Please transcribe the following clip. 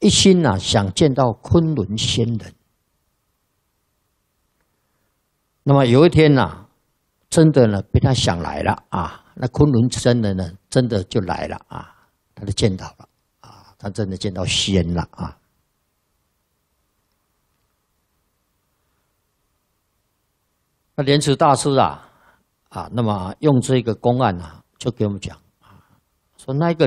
一心想见到昆仑仙人。那么有一天真的被他想来了那昆仑仙人呢，真的就来了他就见到了他真的见到仙了那莲池大师那么用这个公案就给我们讲说那个